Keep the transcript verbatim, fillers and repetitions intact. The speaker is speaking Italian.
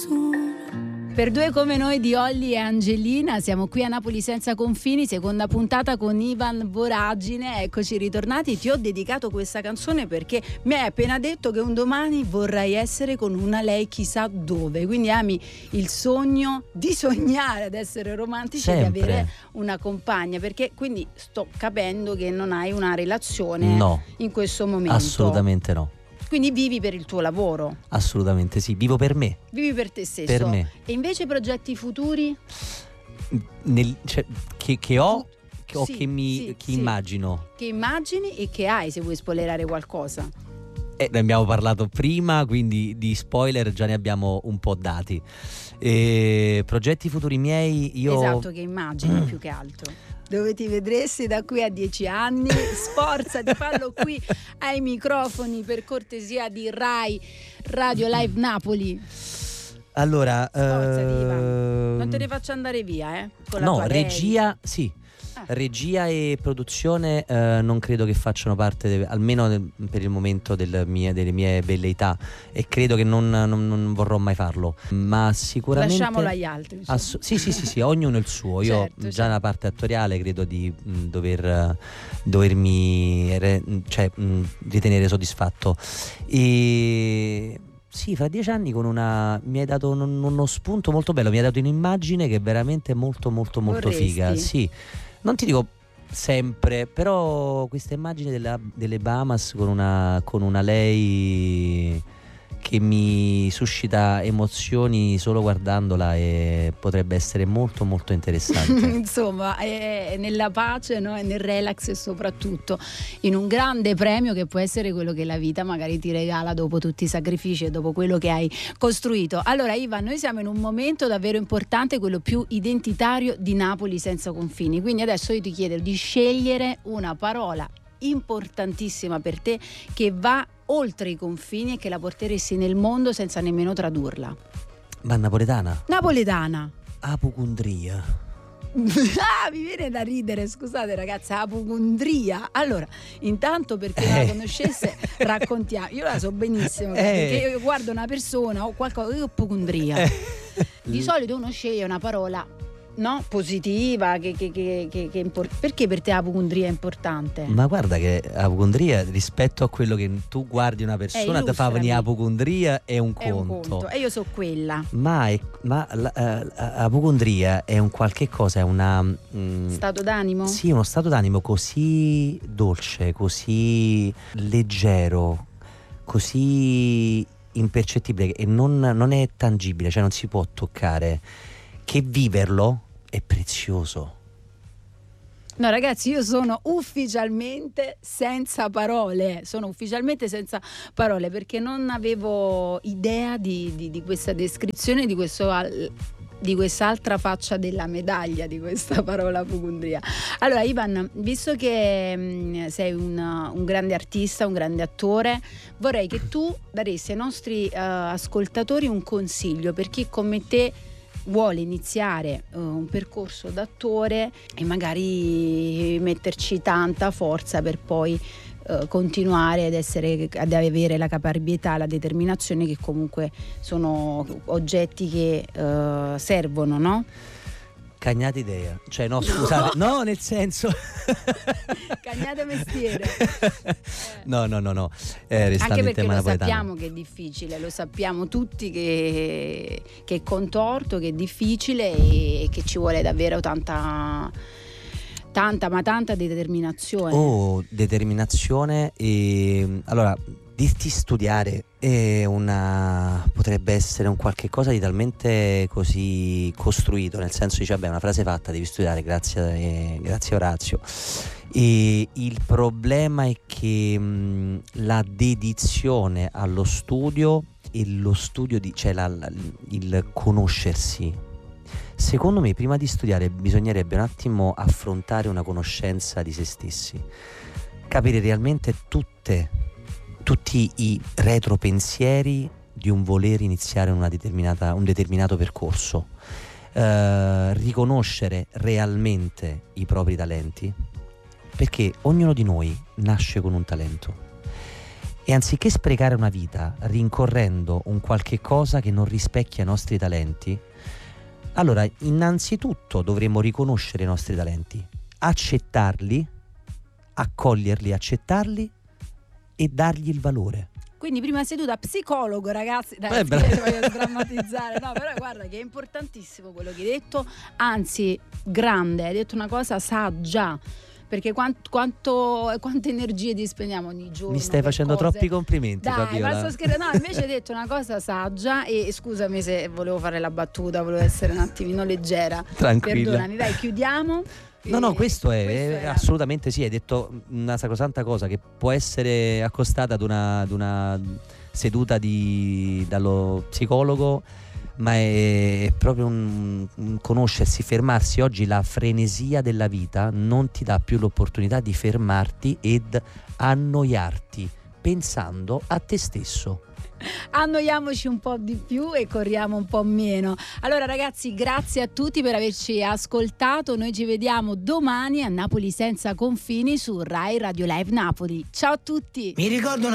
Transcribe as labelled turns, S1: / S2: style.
S1: nessuno.
S2: Per due come noi di Olli e Angelina siamo qui a Napoli senza confini, seconda puntata con Ivan Voragine. Eccoci ritornati. Ti ho dedicato questa canzone perché mi hai appena detto che un domani vorrai essere con una lei chissà dove, quindi ami il sogno di sognare ad essere romantici e di avere una compagna, perché quindi sto capendo che non hai una relazione
S3: no,
S2: in questo momento.
S3: Assolutamente no.
S2: Quindi vivi per il tuo lavoro?
S3: Assolutamente sì, vivo per me.
S2: Vivi per te stesso?
S3: Per me.
S2: E invece progetti futuri?
S3: Nel, cioè, che, che ho che, o
S2: sì,
S3: che mi
S2: sì,
S3: che
S2: sì.
S3: immagino?
S2: Che immagini e che hai, se vuoi spoilerare qualcosa?
S3: Eh, ne abbiamo parlato prima, quindi di spoiler già ne abbiamo un po' dati. E progetti futuri miei, io...
S2: Esatto, che immagini più che altro. Dove ti vedresti da qui a dieci anni? Sforzati, fallo qui ai microfoni, per cortesia di Rai Radio Live Napoli.
S3: Allora,
S2: Sforzati,
S3: ehm...
S2: Ivan. Non te ne faccio andare via, eh? Con la
S3: no,
S2: tua
S3: regia,
S2: lei.
S3: sì.
S2: Ah.
S3: Regia e produzione eh, non credo che facciano parte, de- almeno de- per il momento del mie, delle mie velleità, e credo che non, non, non vorrò mai farlo. Ma sicuramente
S2: lasciamolo agli altri.
S3: Ass- sì, sì, sì, sì, ognuno il suo. Io
S2: Certo,
S3: già
S2: certo.
S3: nella parte attoriale credo di mh, dover dovermi re- cioè, mh, ritenere soddisfatto. E sì, fra dieci anni con una mi hai dato un- uno spunto molto bello, mi hai dato un'immagine che è veramente molto molto molto
S2: Vorresti?
S3: figa. Sì, non ti dico sempre, però questa immagine della- delle Bahamas con una con una lei che mi suscita emozioni solo guardandola, e potrebbe essere molto molto interessante.
S2: Insomma, è nella pace, no? E nel relax, e soprattutto in un grande premio che può essere quello che la vita magari ti regala dopo tutti i sacrifici e dopo quello che hai costruito. Allora Ivan, noi siamo in un momento davvero importante, quello più identitario di Napoli senza confini, quindi adesso io ti chiedo di scegliere una parola importantissima per te che va oltre i confini e che la porteresti nel mondo senza nemmeno tradurla.
S3: Ma napoletana?
S2: Napoletana.
S3: Apocondria.
S2: Ah, mi viene da ridere, scusate ragazzi, apocondria. Allora, intanto per chi non la
S3: Eh.
S2: conoscesse, raccontiamo. Io la so benissimo,
S3: Eh.
S2: perché io guardo una persona o qualcosa, io apocondria.
S3: Eh.
S2: Di solito uno sceglie una parola, no, positiva, che, che, che, che, che impor- perché per te apocondria è importante?
S3: Ma guarda che apocondria, rispetto a quello che tu guardi una persona,
S2: Eh,
S3: ti fa venire
S2: illustrami.
S3: apocondria, è un
S2: È un
S3: conto.
S2: conto, e io so quella.
S3: Ma, è, ma la, eh, apocondria è un qualche cosa, è una mm,
S2: Stato d'animo?
S3: sì, uno stato d'animo così dolce, così leggero, così impercettibile, e non, non è tangibile, cioè non si può toccare, che viverlo è prezioso.
S2: No ragazzi, io sono ufficialmente senza parole, sono ufficialmente senza parole perché non avevo idea di, di, di questa descrizione, di questo al- di quest'altra faccia della medaglia di questa parola apocondria. Allora Ivan, visto che mh, sei un, un grande artista, un grande attore, vorrei che tu daresti ai nostri uh, ascoltatori un consiglio per chi come te vuole iniziare uh, un percorso d'attore e magari metterci tanta forza per poi uh, continuare ad essere, ad avere la caparbietà, la determinazione, che comunque sono oggetti che uh, servono, no?
S3: Cagnate idea, cioè no scusate, no, nel senso
S2: Cagnate mestiere.
S3: no no no no eh, restando
S2: Anche
S3: in
S2: perché
S3: tema
S2: lo
S3: napoletano.
S2: sappiamo che è difficile, lo sappiamo tutti che, che è contorto, che è difficile e che ci vuole davvero tanta tanta ma tanta determinazione.
S3: Oh, determinazione. E allora, dirti studiare è una potrebbe essere un qualche cosa di talmente così costruito, nel senso dice vabbè, è una frase fatta, devi studiare, grazie eh, grazie Orazio. E il problema è che mh, la dedizione allo studio e lo studio di, cioè la, la, il conoscersi, secondo me prima di studiare bisognerebbe un attimo affrontare una conoscenza di se stessi, capire realmente tutte tutti i retropensieri di un voler iniziare una determinata, un determinato percorso, eh, riconoscere realmente i propri talenti, perché ognuno di noi nasce con un talento E anziché sprecare una vita rincorrendo un qualche cosa che non rispecchia i nostri talenti, allora innanzitutto dovremmo riconoscere i nostri talenti, accettarli, accoglierli, accettarli e dargli il valore.
S2: Quindi prima seduta psicologo, ragazzi. Dai,
S3: Eh, bra-
S2: voglio sdrammatizzare. No, però guarda che è importantissimo quello che hai detto, anzi grande, hai detto una cosa saggia, perché quanto, quanto quante energie dispendiamo ogni giorno.
S3: Mi stai
S2: per
S3: facendo
S2: cose.
S3: troppi complimenti,
S2: Dai,
S3: Fabiola.
S2: ma sto scherzando. No, invece hai detto una cosa saggia e scusami se volevo fare la battuta, volevo essere un attimino leggera.
S3: Tranquilla.
S2: Perdonami, dai, chiudiamo.
S3: No, no, questo è,
S2: questo
S3: è
S2: era.
S3: assolutamente sì, hai detto una sacrosanta cosa che può essere accostata ad una, ad una seduta di, dallo psicologo, ma è, è proprio un, un conoscersi, fermarsi. Oggi la frenesia della vita non ti dà più l'opportunità di fermarti ed annoiarti pensando a te stesso.
S2: Annoiamoci un po' di più e corriamo un po' meno. Allora ragazzi, grazie a tutti per averci ascoltato. Noi ci vediamo domani a Napoli senza confini su Rai Radio Live Napoli. Ciao a tutti.
S1: Mi ricordo una